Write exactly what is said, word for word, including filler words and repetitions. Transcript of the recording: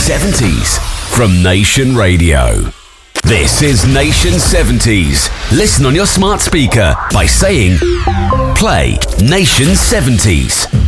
seventies from Nation Radio. This is Nation seventies. Listen on your smart speaker by saying, play Nation seventies.